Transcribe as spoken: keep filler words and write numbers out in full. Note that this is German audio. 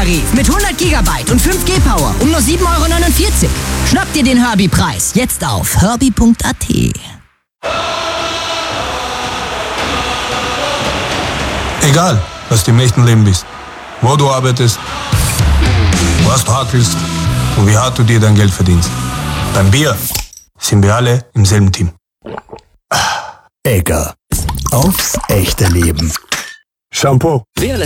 Herbie-Tarif mit hundert Gigabyte und fünf G Power um nur sieben Euro neunundvierzig. Schnapp dir den Herbie-Preis jetzt auf herbie punkt a t. Egal, was du im echten Leben bist, wo du arbeitest, was du hackelst und wie hart du dir dein Geld verdienst. Beim Bier sind wir alle im selben Team. Egger. Aufs echte Leben. Shampoo.